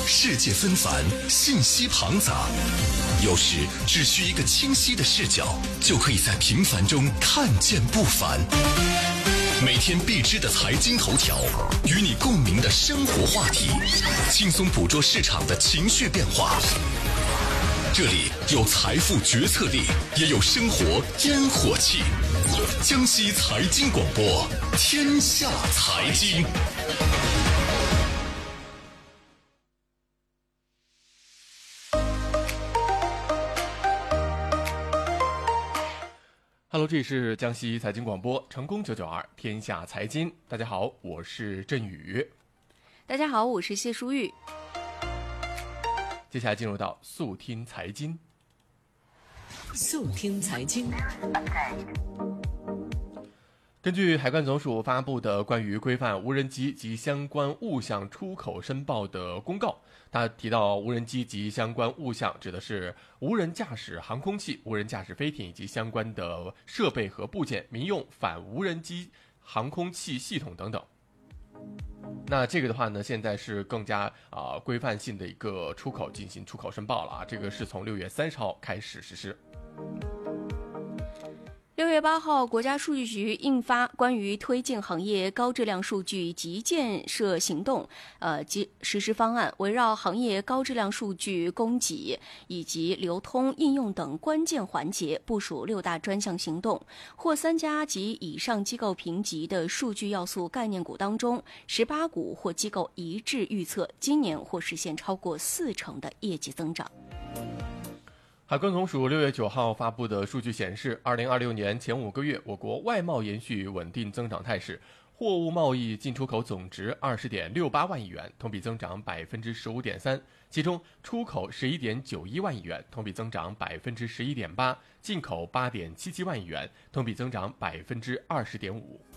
世界纷繁，信息庞杂，有时只需一个清晰的视角，就可以在平凡中看见不凡。每天必知的财经头条，与你共鸣的生活话题，轻松捕捉市场的情绪变化。这里有财富决策力，也有生活烟火气。江西财经广播，天下财经。 Hello， 这里是江西财经广播，成功992天下财经。大家好，我是振宇。 大家好，我是谢淑玉。 接下来进入到速听财经。 速听财经。 根据海关总署发布的关于规范无人机及相关物项出口申报的公告，它提到无人机及相关物项指的是无人驾驶航空器、无人驾驶飞艇以及相关的设备和部件、民用反无人机航空器系统等等。那这个的话呢，现在是更加规范性的一个出口进行出口申报了啊，这个是从6月30号开始实施。 6月8号，国家数据局印发关于推进行业高质量数据及建设行动及实施方案，围绕行业高质量数据供给以及流通、应用等关键环节，部署6大专项行动。获3家及以上机构评级的数据要素概念股当中，18股或机构一致预测今年或实现超过40%的业绩增长。 海关总署6月9号发布的数据显示，2026年前5个月，我国外贸延续稳定增长态势，货物贸易进出口总值20.68万亿元，同比增长15.3%，其中出口11.91万亿元，同比增长11.8%，进口8.77万亿元，同比增长20.5%。